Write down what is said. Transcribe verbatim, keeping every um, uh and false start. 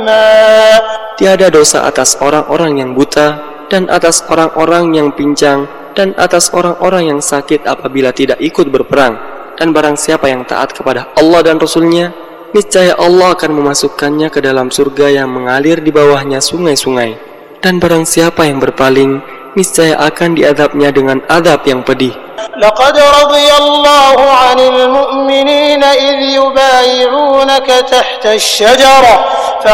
Tiada dosa atas orang-orang yang buta, dan atas orang-orang yang pincang, dan atas orang-orang yang sakit apabila tidak ikut berperang. Dan barang siapa yang taat kepada Allah dan Rasul-Nya, niscaya Allah akan memasukkannya ke dalam surga yang mengalir di bawahnya sungai-sungai. Dan barang siapa yang berpaling, niscaya akan diazabnya dengan azab yang pedih. لقد رضي الله عن المؤمنين إذ يبايعونك تحت الشجرة